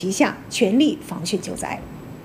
旗下全力防汛救灾。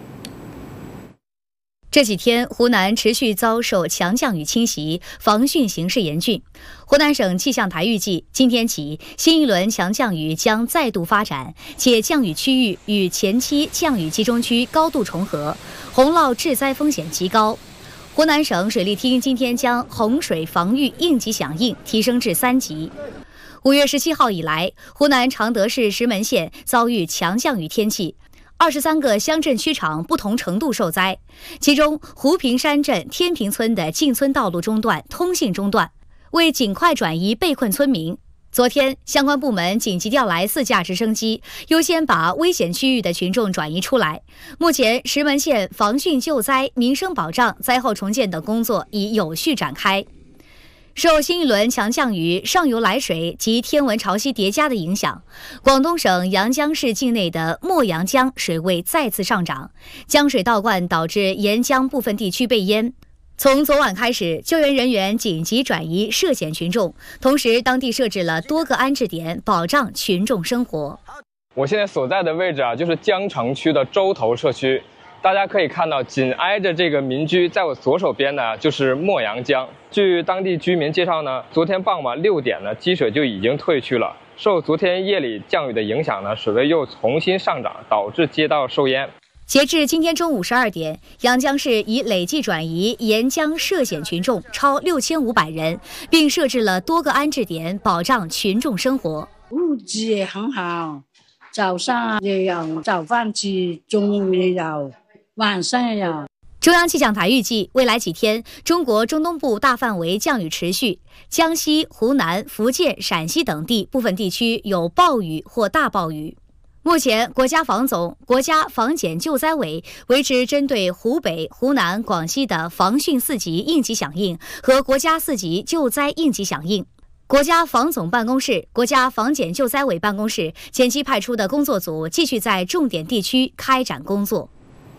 这几天，湖南持续遭受强降雨侵袭，防汛形势严峻。湖南省气象台预计，今天起，新一轮强降雨将再度发展，且降雨区域与前期降雨集中区高度重合，洪涝致灾风险极高。湖南省水利厅今天将洪水防御应急响应提升至3级。5月17号以来，湖南常德市石门县遭遇强降雨天气。23个乡镇区场不同程度受灾，其中湖平山镇天平村的进村道路中断、通信中断。为尽快转移被困村民，昨天相关部门紧急调来4架直升机，优先把危险区域的群众转移出来。目前，石门县防汛救灾、民生保障、灾后重建等工作已有序展开。受新一轮强降雨、上游来水及天文潮汐叠加的影响，广东省阳江市境内的墨阳江水位再次上涨，江水倒灌导致沿江部分地区被淹。从昨晚开始，救援人员紧急转移涉险群众，同时当地设置了多个安置点，保障群众生活。 我现在所在的位置就是江城区的洲头社区。大家可以看到，紧挨着这个民居，在我左手边呢就是墨阳江。据当地居民介绍呢，昨天傍晚6点呢，积水就已经退去了。受昨天夜里降雨的影响呢，水位又重新上涨，导致街道受淹。 截至今天中午12点，阳江市已累计转移沿江涉险群众超6500人，并设置了多个安置点，保障群众生活。 物资也很好，早上也有早饭吃，中午也有。晚上有。 中央气象台预计，未来几天，中国中东部大范围降雨持续，江西、湖南、福建、陕西等地部分地区有暴雨或大暴雨。目前，国家防总、国家防检救灾委维持针对湖北、湖南、广西的防汛4级应急响应和国家4级救灾应急响应。国家防总办公室、国家防检救灾委办公室前期派出的工作组继续在重点地区开展工作。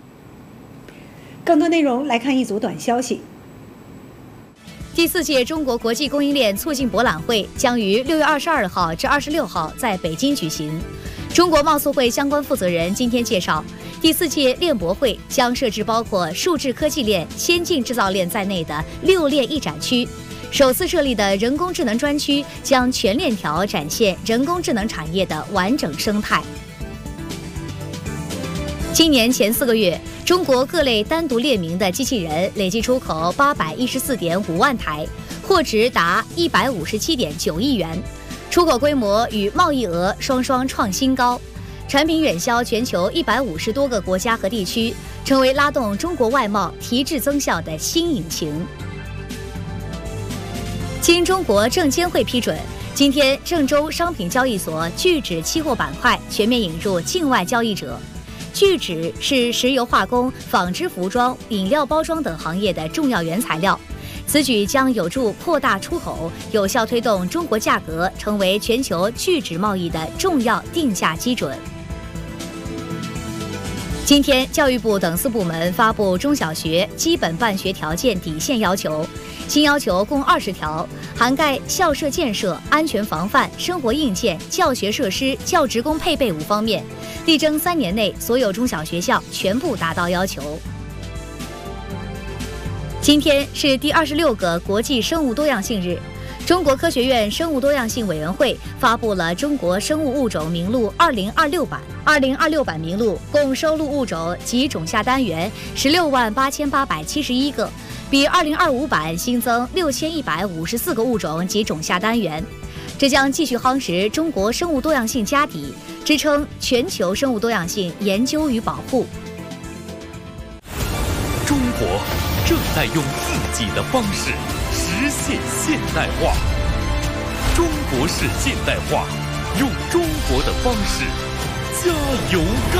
更多内容来看一组短消息。 第4届中国国际供应链促进博览会将于6月22号至26号在北京举行。中国贸促会相关负责人今天介绍，第4届链博会将设置包括数字科技链、先进制造链在内的6链一展区。首次设立的人工智能专区将全链条展现人工智能产业的完整生态。今年前4个月，中国各类单独列明的机器人累计出口814.5万台，货值达157.9亿元，出口规模与贸易额双双创新高，产品远销全球150多个国家和地区，成为拉动中国外贸提质增效的新引擎。经中国证监会批准，今天郑州商品交易所聚酯期货板块全面引入境外交易者。聚酯是石油化工、纺织服装、饮料包装等行业的重要原材料，此举将有助扩大出口，有效推动中国价格成为全球聚酯贸易的重要定价基准。今天，教育部等4部门发布中小学基本办学条件底线要求，新要求共20条，涵盖校舍建设、安全防范、生活硬件、教学设施、教职工配备5方面，力争3年内所有中小学校全部达到要求。今天是第26个国际生物多样性日，中国科学院生物多样性委员会发布了《中国生物物种名录2026版》。2026版名录共收录物种及种下单元168871个，比2025版新增6154个物种及种下单元。这将继续夯实中国生物多样性家底，支撑全球生物多样性研究与保护。 中国正在用自己的方式实现现代化，中国式现代化，用中国的方式加油干！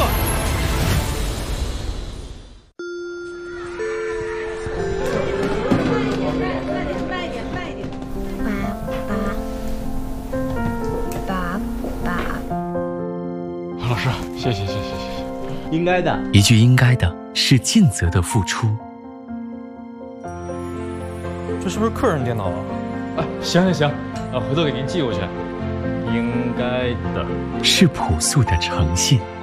老师，谢谢。 应该的， 一句应该的是尽责的付出。 这是不是客人电脑啊？行，回头给您寄过去。 应该的是朴素的诚信。